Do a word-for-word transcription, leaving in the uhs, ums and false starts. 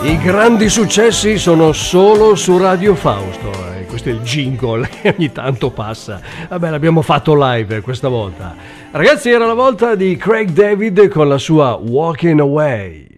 I grandi successi sono solo su Radio Fausto. E questo è il jingle che ogni tanto passa. Vabbè, l'abbiamo fatto live questa volta. Ragazzi, era la volta di Craig David con la sua Walking Away.